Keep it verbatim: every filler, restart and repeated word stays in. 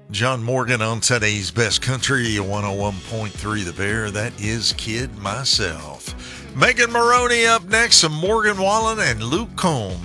John Morgan on today's Best Country, one oh one point three The Bear. That is Kid Myself. Megan Maroney up next, some Morgan Wallen and Luke Combs.